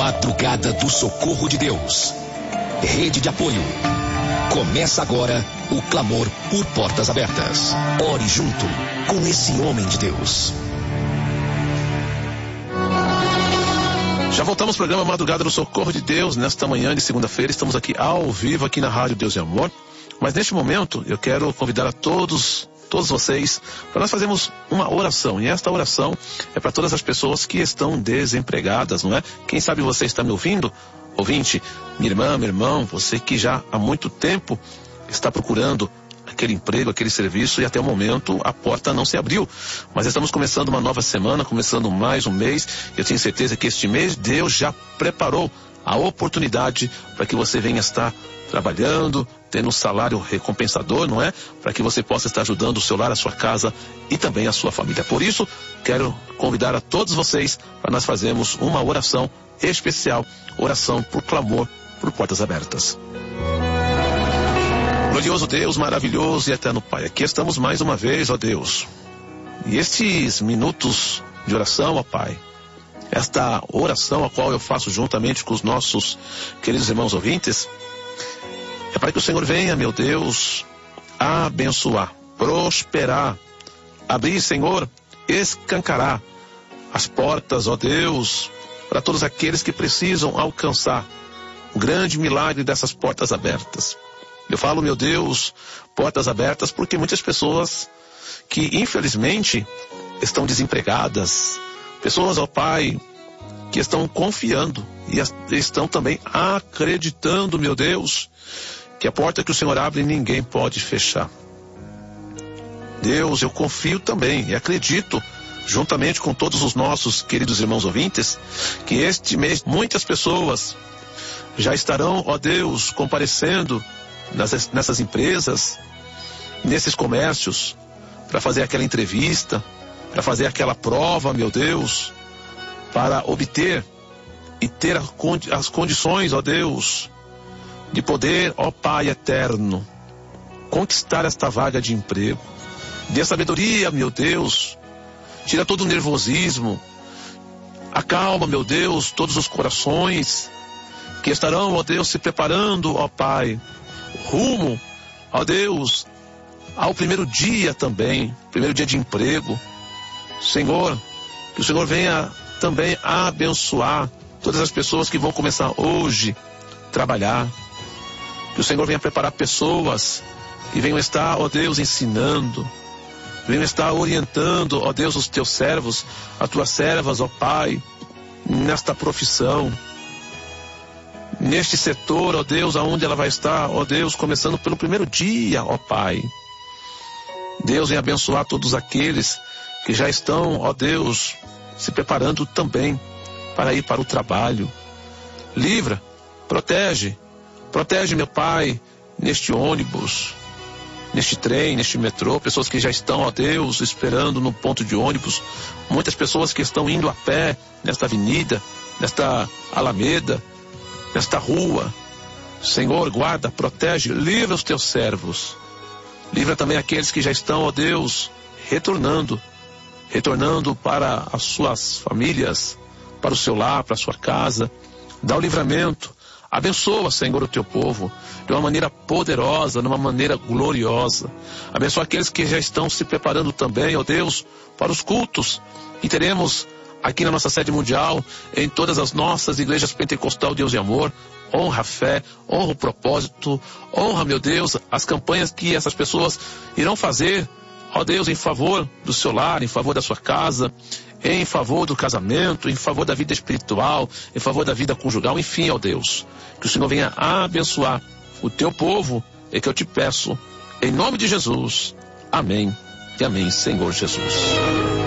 Madrugada do Socorro de Deus. Rede de apoio. Começa agora o clamor por portas abertas. Ore junto com esse homem de Deus. Já voltamos ao programa Madrugada do Socorro de Deus. Nesta manhã de segunda-feira estamos aqui ao vivo aqui na Rádio Deus e Amor. Mas neste momento eu quero convidar a todos vocês para nós fazermos uma oração. E esta oração é para todas as pessoas que estão desempregadas, não é? Quem sabe você está me ouvindo? Ouvinte, minha irmã, meu irmão, você que já há muito tempo está procurando aquele emprego, aquele serviço e até o momento a porta não se abriu. Mas estamos começando uma nova semana, começando mais um mês. Eu tenho certeza que este mês Deus já preparou a oportunidade para que você venha estar trabalhando, tendo um salário recompensador, não é? Para que você possa estar ajudando o seu lar, a sua casa e também a sua família. Por isso, quero convidar a todos vocês para nós fazermos uma oração especial, oração por clamor, por portas abertas. Glorioso Deus, maravilhoso e eterno Pai, aqui estamos mais uma vez, ó Deus. E estes minutos de oração, ó Pai, esta oração a qual eu faço juntamente com os nossos queridos irmãos ouvintes, é para que o Senhor venha, meu Deus, abençoar, prosperar, abrir, Senhor, escancarar as portas, ó Deus, para todos aqueles que precisam alcançar o grande milagre dessas portas abertas. Eu falo, meu Deus, portas abertas, porque muitas pessoas que infelizmente estão desempregadas, pessoas, ó Pai, que estão confiando e estão também acreditando, meu Deus, que a porta que o Senhor abre ninguém pode fechar. Deus, eu confio também e acredito, juntamente com todos os nossos queridos irmãos ouvintes, que este mês muitas pessoas já estarão, ó Deus, comparecendo nessas empresas, nesses comércios, para fazer aquela entrevista, para fazer aquela prova, meu Deus, para obter e ter as condições, ó Deus, de poder, ó Pai eterno, conquistar esta vaga de emprego. Dê sabedoria, meu Deus, tira todo o nervosismo, acalma, meu Deus, todos os corações que estarão, ó Deus, se preparando, ó Pai, rumo, ó Deus, ao primeiro dia também, primeiro dia de emprego. Senhor, que o Senhor venha também abençoar todas as pessoas que vão começar hoje a trabalhar. Que o Senhor venha preparar pessoas que venham estar, ó Deus, ensinando, venham estar orientando, ó Deus, os teus servos, as tuas servas, ó Pai, nesta profissão, neste setor, ó Deus, aonde ela vai estar, ó Deus, começando pelo primeiro dia, ó Pai. Deus venha abençoar todos aqueles que já estão, ó Deus, se preparando também para ir para o trabalho. Livra, protege, meu Pai, neste ônibus, neste trem, neste metrô, pessoas que já estão, ó Deus, esperando no ponto de ônibus, muitas pessoas que estão indo a pé nesta avenida, nesta alameda, nesta rua. Senhor, guarda, protege, livra os teus servos. Livra também aqueles que já estão, ó Deus, retornando para as suas famílias, para o seu lar, para a sua casa. Dá o livramento. Abençoa, Senhor, o teu povo de uma maneira poderosa, de uma maneira gloriosa. Abençoa aqueles que já estão se preparando também, ó Deus, para os cultos que teremos aqui na nossa sede mundial, em todas as nossas igrejas pentecostal Deus e Amor. Honra a fé, honra o propósito, honra, meu Deus, as campanhas que essas pessoas irão fazer, ó Deus, em favor do seu lar, em favor da sua casa, em favor do casamento, em favor da vida espiritual, em favor da vida conjugal, enfim, ó Deus, que o Senhor venha abençoar o teu povo, é que eu te peço, em nome de Jesus. Amém e amém, Senhor Jesus.